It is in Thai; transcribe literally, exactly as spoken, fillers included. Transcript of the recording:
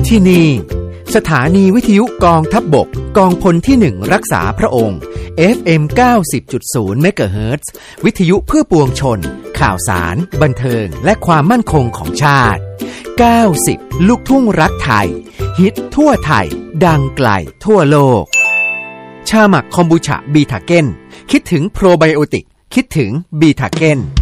ที่นี่สถานีวิทยุกองทัพบกกองพลที่หนึ่งรักษาพระองค์ เอฟ เอ็ม เก้าสิบจุดศูนย์ เมกะเฮิรตซ์ วิทยุเพื่อปวงชนข่าวสารบันเทิงและความมั่นคงของชาติเก้าสิบลูกทุ่งรักไทยฮิตทั่วไทยดังไกลทั่วโลกชาหมักคอมบูชาบีทาเก้นคิดถึงโปรไบโอติกคิดถึงบีทาเก้น